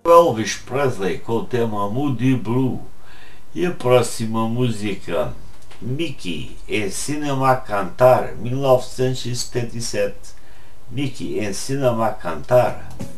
Elvis Presley com o tema Moody Blue. E a próxima música, Mickey, Ensina-me a Cantar, 1977. Mickey, ensina-me a cantar.